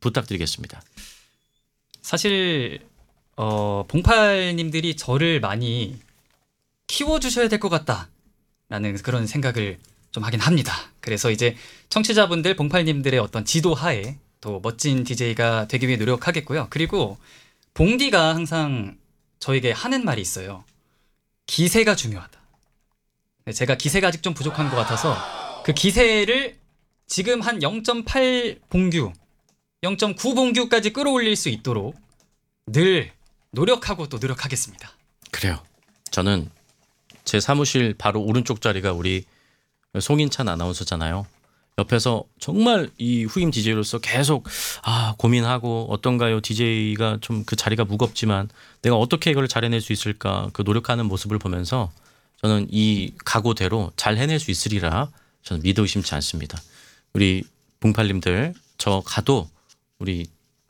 부탁드리겠습니다. 사실 봉팔님들이 저를 많이 키워주셔야 될 것 같다라는 그런 생각을 좀 하긴 합니다. 그래서 이제 청취자분들 봉팔님들의 어떤 지도하에 또 멋진 DJ가 되기 위해 노력하겠고요. 그리고 봉디가 항상 저에게 하는 말이 있어요. 기세가 중요하다. 제가 기세가 아직 좀 부족한 것 같아서 그 기세를 지금 한 0.8 봉규, 0.9 봉규까지 끌어올릴 수 있도록 늘 노력하고 또 노력하겠습니다. 그래요. 저는 제 사무실 바로 오른쪽 자리가 우리 송인찬 아나운서잖아요. 옆에서 정말 이 후임 DJ로서 계속 고민하고 어떤가요? DJ가 좀 그 자리가 무겁지만 내가 어떻게 이걸 잘 해낼 수 있을까? 그 노력하는 모습을 보면서 저는 이 각오대로 잘 해낼 수 있으리라 저는 믿어 의심치 않습니다. 우리 봉팔님들 저 가도 우리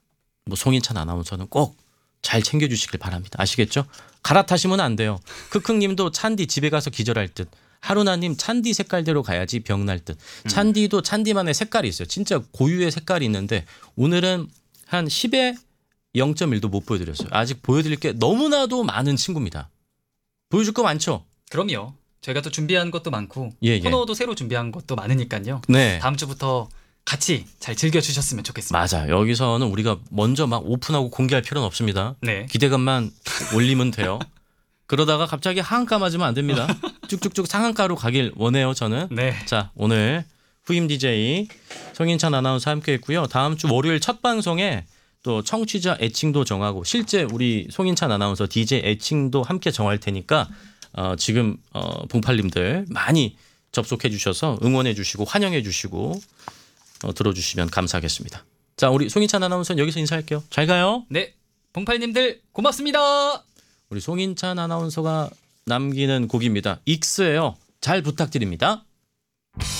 송인찬 아나운서는 꼭 잘 챙겨주시길 바랍니다. 아시겠죠? 갈아타시면 안 돼요. 크크님도 찬디 집에 가서 기절할 듯. 하루나님 찬디 색깔대로 가야지 병날 듯. 찬디도 찬디만의 색깔이 있어요. 진짜 고유의 색깔이 있는데 오늘은 한 10에 0.1도 못 보여드렸어요. 아직 보여드릴 게 너무나도 많은 친구입니다. 보여줄 거 많죠? 그럼요. 저희가 또 준비한 것도 많고 예. 코너도 새로 준비한 것도 많으니까요. 네. 다음 주부터 같이 잘 즐겨주셨으면 좋겠습니다. 맞아. 여기서는 우리가 먼저 막 오픈하고 공개할 필요는 없습니다. 네. 기대감만 올리면 돼요. 그러다가 갑자기 하한가 맞으면 안 됩니다. 쭉쭉쭉 상한가로 가길 원해요, 저는. 네. 자, 오늘 후임 DJ 송인찬 아나운서 함께 했고요. 다음 주 월요일 첫 방송에 또 청취자 애칭도 정하고 실제 우리 송인찬 아나운서 DJ 애칭도 함께 정할 테니까 지금 봉팔님들 많이 접속해 주셔서 응원해 주시고 환영해 주시고 들어주시면 감사하겠습니다. 자, 우리 송인찬 아나운서는 여기서 인사할게요. 잘 가요. 네. 봉팔님들 고맙습니다. 우리 송인찬 아나운서가 남기는 곡입니다. 익스예요. 잘 부탁드립니다.